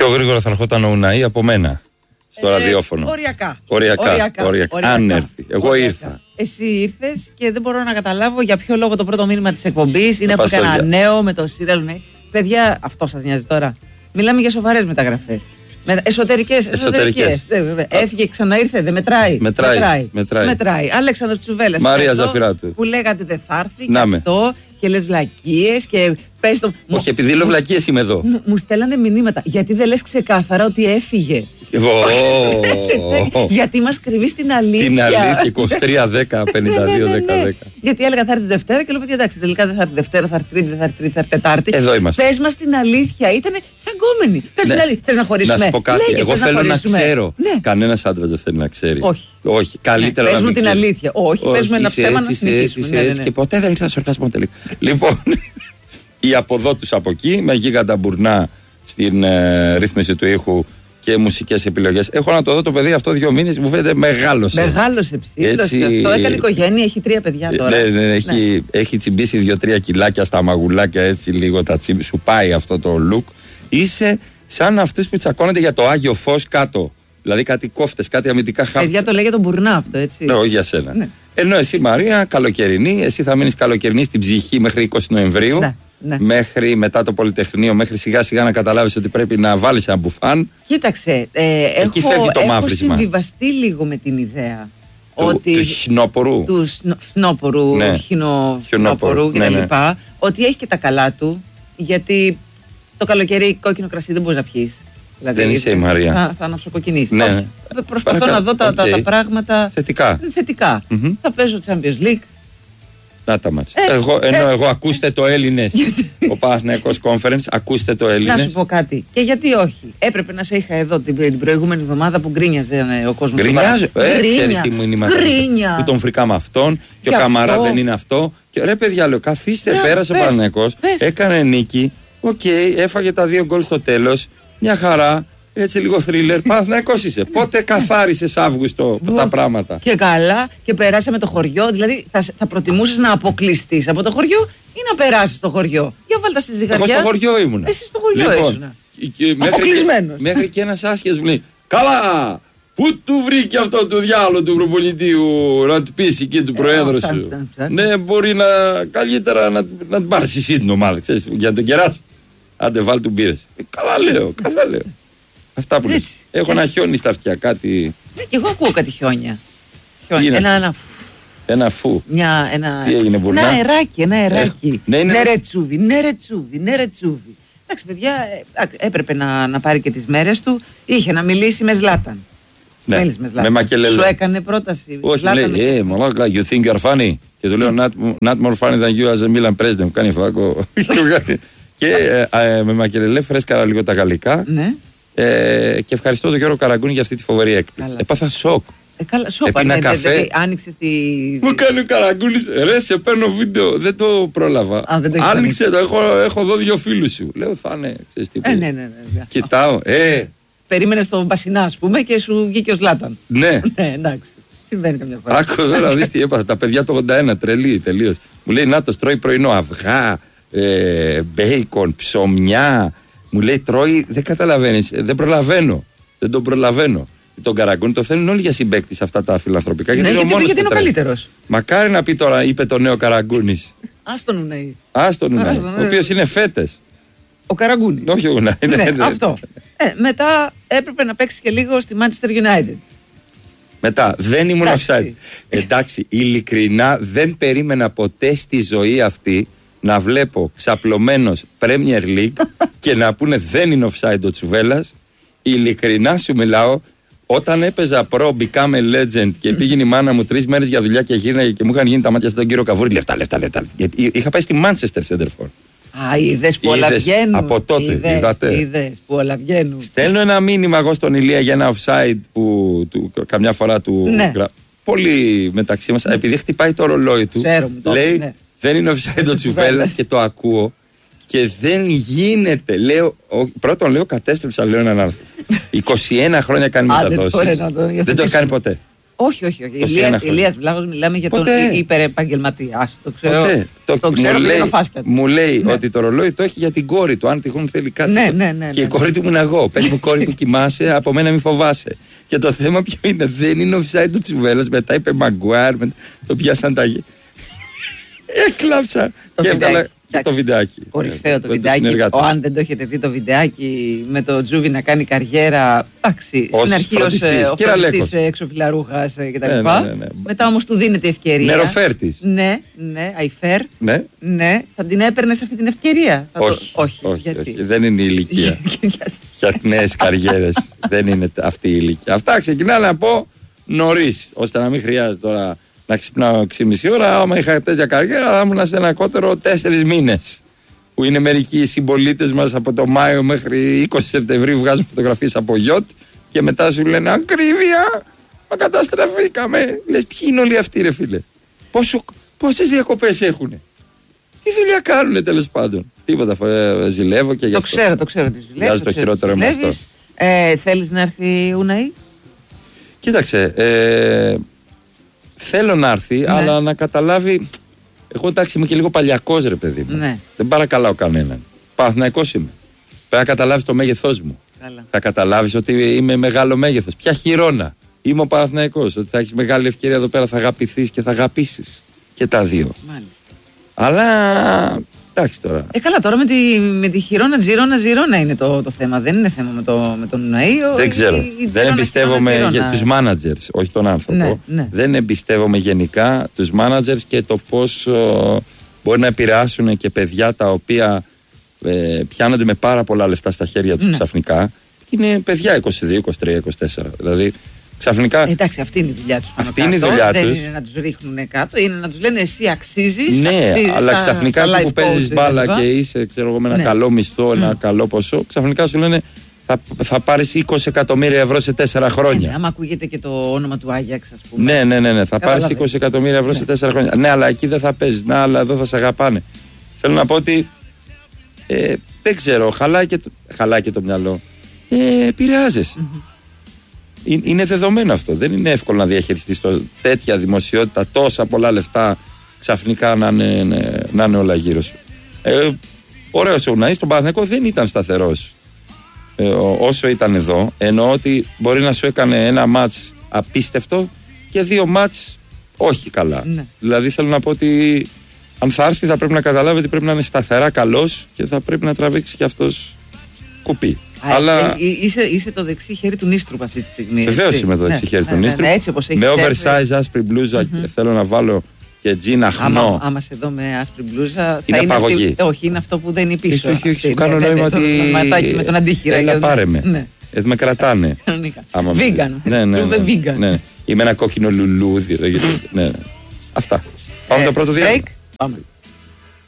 Πιο γρήγορα θα ερχόταν ο Ουναή από μένα στο ραδιόφωνο. Οριακά. Αν έρθει. Εγώ ήρθα. Εσύ ήρθες και δεν μπορώ να καταλάβω για ποιο λόγο το πρώτο μήνυμα της εκπομπής είναι από κανένα νέο με το Serial. Παιδιά, αυτό σας νοιάζει τώρα? Μιλάμε για σοβαρές μεταγραφές. Εσωτερικές. Έφυγε, ξαναήρθε, δεν μετράει. Μετράει. Αλέξανδρος Τσουβέλλας. Μαρία Ζαφυράτου. Που λέγατε δεν θα έρθει και αυτό και λες βλακίες και πες το. Όχι, επειδή λέω βλακίες είμαι εδώ. Μου στέλνανε μηνύματα. Γιατί δεν λες ξεκάθαρα ότι έφυγε? Γιατί μας κρυβείς την αλήθεια. Την αλήθεια, 23-10-52-10-10. Γιατί έλεγα θα έρθει Δευτέρα και λέω παιδιά εντάξει, τελικά δεν θα έρθει Δευτέρα, θα έρθει Τρίτη, δεν θα έρθει Τρίτη, θα έρθει Τετάρτη. Εδώ είμαστε. Πες μας την αλήθεια. Ήτανε σαν γκόμενοι. Θες να χωρίσουμε? Να σου πω κάτι. Εγώ θέλω να ξέρω. Κανένας άντρας δεν θέλει να ξέρει. Όχι. Καλύτερα να πες μου την αλήθεια. Όχι, πες μου ένα ψέμα να συνεχίσουμε. Έτσι και ποτέ δεν ήρθα σε ορκασμό τελικά. Λοιπόν, η από εδώ τους από εκεί με γίγαντα μπουρνά στην ρύθμιση του ήχου και μουσικές επιλογές. Έχω να το δω το παιδί αυτό 2 μήνες, μου φαίνεται μεγάλωσε. Μεγάλωσε, ψήλωσε. Αυτό έκανε οικογένεια, έχει 3 παιδιά τώρα. Ναι, έχει τσιμπήσει 2-3 κιλάκια στα μαγουλάκια, έτσι λίγο τα σου πάει αυτό το look. Είσαι σαν αυτούς που τσακώνονται για το Άγιο Φως κάτω. Δηλαδή κάτι κόφτες, κάτι αμυντικά χάπια. Παιδιά το λέει για τον μπουρνά αυτό, έτσι. Ναι, όχι για σένα. Ναι. Ενώ εσύ Μαρία, καλοκαιρινή, εσύ θα μείνεις καλοκαιρινή στην ψυχή μέχρι 20 Νοεμβρίου. Ναι. Μέχρι μετά το Πολυτεχνείο, μέχρι σιγά σιγά να καταλάβεις ότι πρέπει να βάλεις ένα μπουφάν. Κοίταξε, έχω συμβιβαστεί λίγο με την ιδέα του χινόπορου. Του φνόπορου, χινόπορου κτλ. Ότι έχει και τα καλά του, γιατί το καλοκαίρι κόκκινο κρασί δεν μπορείς να πιείς. Δηλαδή, δεν είσαι η Μαρία. Θα αναψοκοκκινήσεις. Ναι. Προσπαθώ να δω τα πράγματα θετικά. Θα παίζω Champions League. Να τα μάτς. Εγώ ακούστε το Έλληνες. Ο Παναθηναϊκός Conference, ακούστε το Έλληνες. Να σου πω κάτι. Και γιατί όχι? Έπρεπε να σε είχα εδώ την προηγούμενη εβδομάδα που γκρίνιαζε ο κόσμος. Γκρίνιαζε. Ξέρεις τι μου είναι που τον φρικάμε αυτόν και ο Καμαρά δεν είναι αυτό. Και ρε παιδιά, λέω, καθίστε, πέρασε ο Παναθηναϊκός, έκανε νίκη. Οκ, έφαγε τα 2 γκολ στο τέλος. Μια χαρά. Έτσι λίγο θρίλερ, Παναθηναϊκός είσαι. Πότε καθάρισες Αύγουστο τα πράγματα? Και καλά, και περάσαμε το χωριό. Δηλαδή θα προτιμούσες να αποκλειστείς από το χωριό ή να περάσεις το χωριό? Για βάλτε στη ζυγαριά. Εγώ στο χωριό ήμουνα. Εσύ στο χωριό ήσουνα. Αποκλεισμένος. Μέχρι και ένας άσχετος μου λέει, καλά, πού του βρήκε αυτό το διάλογο του προπονητή να του πεις εκεί του προέδρου σου? Ναι, μπορεί καλύτερα να την πάρεις εσύ την ομάδα, ξέρεις, για να τον κεράσει. Άντε βάλ του μπύρες. Καλά λέω. Αυτά που λες. Έχω ένα χιόνι στα αυτιά, κάτι. Ναι, και εγώ ακούω κάτι χιόνια. Ένα φου. Τι έγινε, μπουρνά? Ένα αεράκι. Νερετσούβι. Εντάξει, παιδιά, έπρεπε να πάρει και τις μέρες του. Είχε να μιλήσει με Ζλάταν. Ναι, με Μακελελέ. Σου έκανε πρόταση? Όχι, λέει, μαλάκα, you think you're funny? Και του λέω, not more funny than you as a Milan president. Κάνει φάκο. Και με Μακελελέ φρέσκαρα λίγο τα γαλλικά. Ναι. Και ευχαριστώ τον Γιώργο Καραγκούνη για αυτή τη φοβερή έκπληξη. Έπαθα σοκ. Έπινα καφέ. Άνοιξε τη. Μου κάνει ο Καραγκούνης, ρε, σε παίρνω βίντεο. Δεν το πρόλαβα. Άνοιξε το, έχω δω 2 φίλους σου. Λέω, θα είναι. Ναι. Κοιτάω. Περίμενε τον Μπασινά, ας πούμε, και σου βγήκε ο Ζλάταν. Ναι. Εντάξει. Συμβαίνει καμιά φορά. Άκου τώρα, δεις τι έπαθα. Τα παιδιά το 81, τρελή, τελείως. Μου λέει, να το τρώει πρωινό αυγά, μπέικον, ψωμιά. Μου λέει, τρώει, δεν καταλαβαίνεις, δεν τον προλαβαίνω. Τον Καραγκούνη το θέλουν όλοι για συμπαίκτη σε αυτά τα φιλανθρωπικά. Ναι, γιατί είναι ο καλύτερος. Μακάρι να πει τώρα, είπε το νέο Καραγκούνης. Άστον Ουναή. Ο οποίος είναι φέτες. Ο Καραγκούνης. Όχι ο Ουναή. Ναι, αυτό. Μετά έπρεπε να παίξει και λίγο στη Manchester United. Μετά, δεν ήμουν offside. Εντάξει, ειλικρινά δεν περίμενα ποτέ στη ζωή αυτή να βλέπω ξαπλωμένος Premier League και να πούνε δεν είναι offside ο Τσουβέλλας. Ειλικρινά σου μιλάω, όταν έπαιζα pro Become a Legend και πήγαινε η μάνα μου 3 μέρες για δουλειά και γύρναγε και μου είχαν γίνει τα μάτια στον κύριο Καβούρη, λεφτά. Είχα πάει στη Manchester Center. Είδες που όλα βγαίνουν. Από τότε, είδες που όλα βγαίνουν. Στέλνω ένα μήνυμα εγώ στον Ηλία για ένα offside που καμιά φορά του. Ναι. Πολύ μεταξύ μας, επειδή χτυπάει το ρολόι του. Λέει, ναι. Δεν είναι offside ο Τσουβέλλας και το ακούω. Και δεν γίνεται. Πρώτον λέω, κατέστρεψα, λέω έναν άρθρο. 21 χρόνια κάνει μεταδόσεις. Δεν το έχει κάνει ποτέ. Όχι. Ηλίας Βλάχος, μιλάμε για τον υπερεπαγγελματία. Το ξέρω. Το ξέρω μου λέει ότι το ρολόι το έχει για την κόρη του. Αν τυχόν θέλει κάτι. Ναι. Και η κόρη του ήμουν εγώ. Πες μου, κόρη που κοιμάσαι, από μένα μη φοβάσαι. Και το θέμα ποιο είναι? Δεν είναι offside το Τσιβέλλας. Μετά είπε Μαγκουάρ, το πιάσαν τα. Έκλαψα. Και έβγαλα το βιντεάκι. Κορυφαίο το βιντεάκι. Αν δεν το έχετε δει το βιντεάκι με το Τζούβι να κάνει καριέρα. Εντάξει, στην αρχή ως φροντιστής εξωφυλλαρούχας κτλ. Μετά όμως του δίνεται ευκαιρία. Νεροφέρτης. Ναι, αϊφέρ. Ναι, θα την έπαιρνε αυτή την ευκαιρία. Όχι. Δεν είναι η ηλικία. Για νέες καριέρες. Δεν είναι αυτή η ηλικία. Αυτά ξεκινάω να πω νωρίς, ώστε να μην χρειάζεται τώρα να ξυπνάω 6,5 ώρα. Άμα είχα τέτοια καριέρα, θα ήμουν σε ένα κότερο 4 μήνες. Που είναι μερικοί συμπολίτες μας από το Μάιο μέχρι 20 Σεπτεμβρίου βγάζουν φωτογραφίες από γιότ και μετά σου λένε ακρίβεια, μα καταστραφήκαμε. Λες, ποιοι είναι όλοι αυτοί, ρε φίλε? Πόσες διακοπές έχουνε? Τι δουλειά κάνουνε, τέλος πάντων? Τίποτα, ζηλεύω και γι' αυτό. Το ξέρω τι ζηλεύεις. Το χειρότερο με αυτό. Θέλεις να έρθει η Ουναή? Κοίταξε, θέλω να έρθει, αλλά να καταλάβει. Εγώ εντάξει είμαι και λίγο παλιακός, ρε παιδί μου. Ναι. Δεν παρακαλάω κανέναν. Παναθηναϊκός είμαι. Πρέπει να καταλάβεις το μέγεθός μου. Καλά. Θα καταλάβεις ότι είμαι μεγάλο μέγεθος. Ποια χειρόνα. Είμαι ο Παναθηναϊκός. Ότι θα έχεις μεγάλη ευκαιρία εδώ πέρα, θα αγαπηθείς και θα αγαπήσεις. Και τα δύο. Μάλιστα. Αλλά. Εντάξει τώρα. Καλά, τώρα με τη χειρόνα Τζιρόνα είναι το θέμα. Δεν είναι θέμα με τον Ουναή. Δεν ξέρω. Δεν εμπιστεύομαι τους managers, όχι τον άνθρωπο. Ναι. Δεν εμπιστεύομαι γενικά τους managers και το πώς μπορεί να επηρεάσουν και παιδιά τα οποία πιάνονται με πάρα πολλά λεφτά στα χέρια τους ξαφνικά. Είναι παιδιά 22, 23, 24. Δηλαδή ξαφνικά. Εντάξει, αυτή είναι η δουλειά τους. Αυτή είναι η δουλειά τους. Δεν είναι να τους ρίχνουν κάτω, είναι να τους λένε εσύ αξίζεις. Ναι, αλλά ξαφνικά που παίζεις μπάλα και είσαι, ξέρω εγώ, με ένα καλό μισθό, ένα καλό ποσό, ξαφνικά σου λένε θα πάρεις 20 εκατομμύρια ευρώ σε 4 χρόνια. Άμα ακούγεται και το όνομα του Άγιαξ, ας πούμε. Ναι, θα πάρεις 20 εκατομμύρια ευρώ σε 4 χρόνια. Ναι, αλλά εκεί δεν θα παίζεις. Ναι, αλλά εδώ θα σε αγαπάνε. Θέλω να πω ότι δεν ξέρω, χαλάει και το μυαλό. Επηρεάζεσαι. Είναι δεδομένο αυτό. Δεν είναι εύκολο να διαχειριστείς τέτοια δημοσιότητα, τόσα πολλά λεφτά ξαφνικά να είναι όλα γύρω σου. Ωραίος ο Ουναής, στον Παναθηναϊκό δεν ήταν σταθερός όσο ήταν εδώ. Εννοώ ότι μπορεί να σου έκανε ένα μάτς απίστευτο και 2 μάτς όχι καλά. Ναι. Δηλαδή θέλω να πω ότι αν θα έρθει θα πρέπει να καταλάβει ότι πρέπει να είναι σταθερά καλός και θα πρέπει να τραβήξει και αυτός κουπί. Αλλά είσαι το δεξί χέρι του Νίστρουπ αυτή τη στιγμή. Βεβαίως είμαι το δεξί χέρι του Νίστρουπ. Με oversize άσπρη μπλούζα θέλω να βάλω και τζιν αχνό. Άμα σε δω με άσπρη μπλούζα. Είναι απαγωγή. Όχι, είναι αυτό που δεν είναι πίσω. Όχι, σου κάνω νόημα ότι. Με τον αντίχειρα. Έλα πάρε με. Με κρατάνε. Βίγκαν. Ναι. Είμαι ένα κόκκινο λουλούδι. Αυτά. Πάμε το πρώτο διάλειμμα.